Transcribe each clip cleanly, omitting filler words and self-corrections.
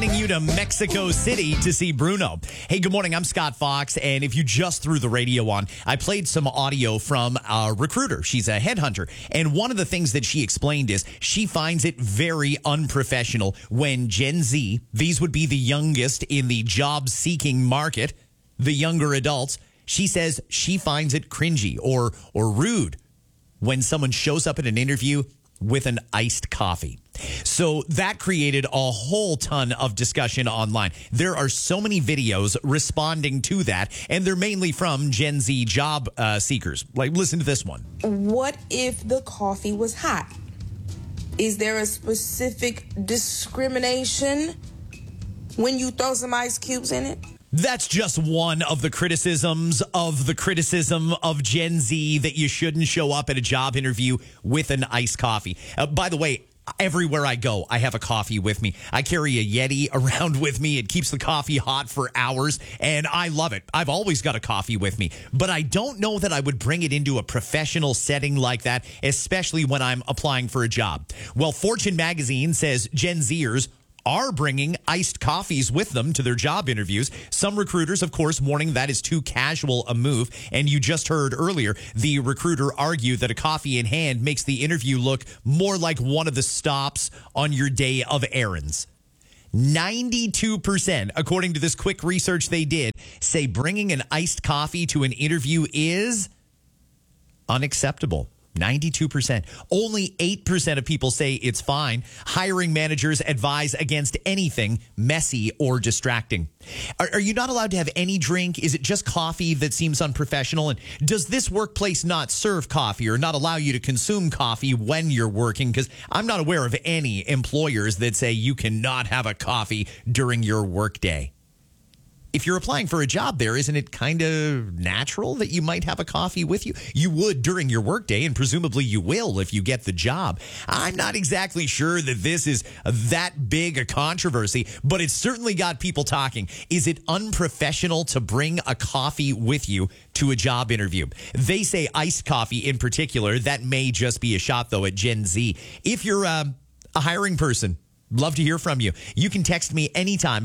sending you to Mexico City to see Bruno. Hey, good morning. I'm Scott Fox. And if you just threw the radio on, I played some audio from a recruiter. She's a headhunter. And one of the things that she explained is she finds it very unprofessional when Gen Z, these would be the youngest in the job-seeking market, the younger adults, she says she finds it cringy or rude when someone shows up at an interview with an iced coffee. So that created a whole ton of discussion online. There are so many videos responding to that, and they're mainly from Gen Z job seekers. Like, listen to this one. What if the coffee was hot? Is there a specific discrimination when you throw some ice cubes in it? That's just one of the criticisms of the criticism of Gen Z that you shouldn't show up at a job interview with an iced coffee. By the way, everywhere I go, I have a coffee with me. I carry a Yeti around with me. It keeps the coffee hot for hours, and I love it. I've always got a coffee with me, but I don't know that I would bring it into a professional setting like that, especially when I'm applying for a job. Well, Fortune magazine says Gen Zers are bringing iced coffees with them to their job interviews. Some recruiters, of course, warning that is too casual a move. And you just heard earlier, the recruiter argue that a coffee in hand makes the interview look more like one of the stops on your day of errands. 92%, according to this quick research they did, say bringing an iced coffee to an interview is unacceptable. 92%. Only 8% of people say it's fine. Hiring managers advise against anything messy or distracting. Are you not allowed to have any drink? Is it just coffee that seems unprofessional? And does this workplace not serve coffee or not allow you to consume coffee when you're working? Because I'm not aware of any employers that say you cannot have a coffee during your workday. If you're applying for a job there, isn't it kind of natural that you might have a coffee with you? You would during your workday, and presumably you will if you get the job. I'm not exactly sure that this is that big a controversy, but it's certainly got people talking. Is it unprofessional to bring a coffee with you to a job interview? They say iced coffee in particular. That may just be a shot, though, at Gen Z. If you're a hiring person, love to hear from you. You can text me anytime at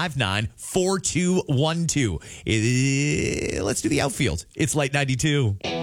519-759-4212. Let's do the outfield. It's Light 92.